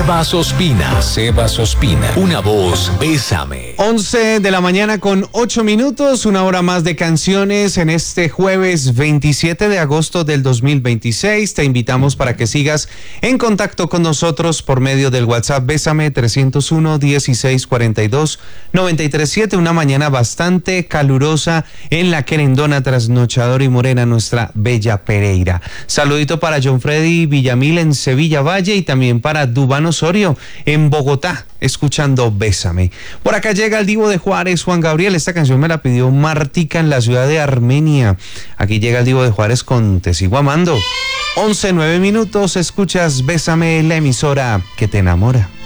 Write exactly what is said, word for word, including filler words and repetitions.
Sebas Ospina, Sebas Ospina, una voz, bésame. once de la mañana con ocho minutos, una hora más de canciones en este jueves veintisiete de agosto del dos mil veintiséis. Te invitamos para que sigas en contacto con nosotros por medio del WhatsApp Bésame trescientos uno, dieciséis cuarenta y dos, noventa y tres siete. Una mañana bastante calurosa en la querendona, trasnochador y morena, nuestra bella Pereira. Saludito para John Freddy Villamil en Sevilla Valle y también para Dubán Osorio en Bogotá, escuchando Bésame. Por acá llega el Divo de Juárez, Juan Gabriel. Esta canción me la pidió Martica en la ciudad de Armenia. Aquí llega el Divo de Juárez con Te sigo amando. once, nueve minutos, escuchas Bésame, la emisora que te enamora.